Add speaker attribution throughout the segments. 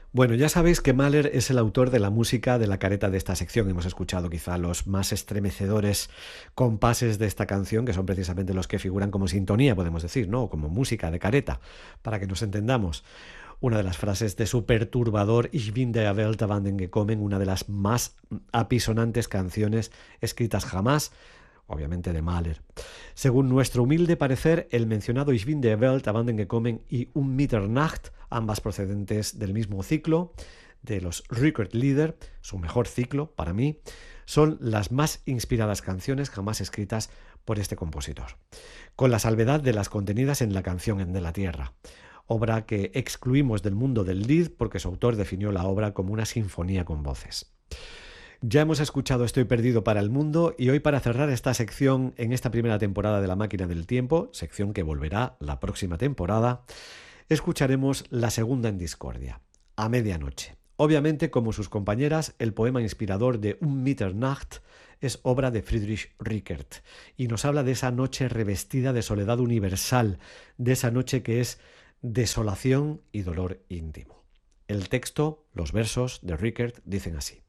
Speaker 1: Bueno, ya sabéis que Mahler es el autor de la música de la careta de esta sección. Hemos escuchado quizá los más estremecedores compases de esta canción, que son precisamente los que figuran como sintonía, podemos decir, ¿no? O como música de careta, para que nos entendamos. Una de las frases de su perturbador Ich bin der Welt wanden gekommen, una de las más apisonantes canciones escritas jamás, obviamente de Mahler. Según nuestro humilde parecer, el mencionado Ich bin der Welt wanden gekommen y Mitternacht, ambas procedentes del mismo ciclo, de los Rückert-Lieder, su mejor ciclo para mí, son las más inspiradas canciones jamás escritas por este compositor, con la salvedad de las contenidas en la canción En de la Tierra, obra que excluimos del mundo del Lied porque su autor definió la obra como una sinfonía con voces. Ya hemos escuchado Estoy perdido para el mundo y hoy, para cerrar esta sección en esta primera temporada de La Máquina del Tiempo, sección que volverá la próxima temporada, escucharemos la segunda en discordia, A medianoche. Obviamente, como sus compañeras, el poema inspirador de Mitternacht es obra de Friedrich Rückert y nos habla de esa noche revestida de soledad universal, de esa noche que es desolación y dolor íntimo. El texto, los versos de Rückert dicen así: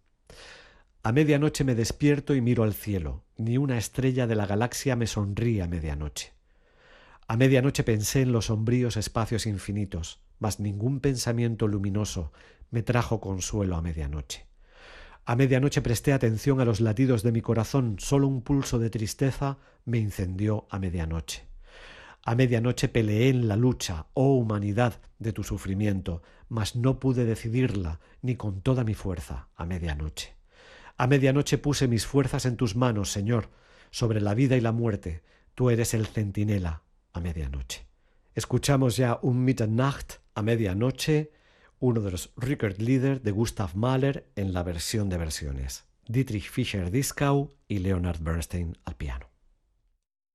Speaker 1: A medianoche me despierto y miro al cielo, ni una estrella de la galaxia me sonríe a medianoche. A medianoche pensé en los sombríos espacios infinitos, mas ningún pensamiento luminoso me trajo consuelo a medianoche. A medianoche presté atención a los latidos de mi corazón, solo un pulso de tristeza me incendió a medianoche. A medianoche peleé en la lucha, oh humanidad, de tu sufrimiento, mas no pude decidirla ni con toda mi fuerza a medianoche. A medianoche puse mis fuerzas en tus manos, Señor, sobre la vida y la muerte. Tú eres el centinela a medianoche. Escuchamos ya Mitternacht a medianoche, uno de los Rückert-Lieder de Gustav Mahler en la versión de versiones. Dietrich Fischer-Dieskau y Leonard Bernstein al piano.